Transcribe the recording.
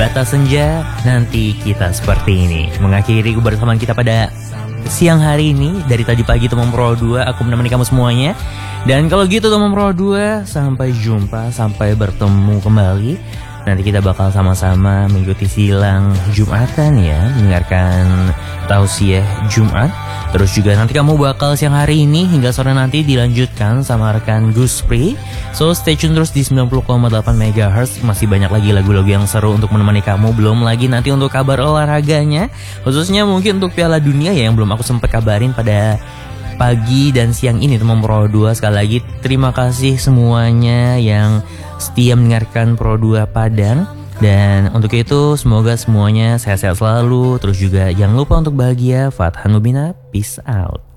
batas senja, nanti kita seperti ini. Mengakhiri kebersamaan kita pada siang hari ini. Dari tadi pagi teman Pro 2, aku menemani kamu semuanya. Dan kalau gitu teman Pro 2, sampai jumpa, sampai bertemu kembali. Nanti kita bakal sama-sama mengikuti silang Jumatan ya, mendengarkan tausiah Jumat. Terus juga nanti kamu bakal siang hari ini hingga sore nanti dilanjutkan sama rekan Guspri. So stay tune terus di 90,8 MHz. Masih banyak lagi lagu-lagu yang seru untuk menemani kamu. Belum lagi nanti untuk kabar olahraganya, khususnya mungkin untuk Piala Dunia ya, yang belum aku sempat kabarin pada pagi dan siang ini teman Pro 2. Sekali lagi terima kasih semuanya yang setia mendengarkan Pro 2 Padang. Dan untuk itu semoga semuanya sehat-sehat selalu. Terus juga jangan lupa untuk bahagia. Fathan Mubina, peace out.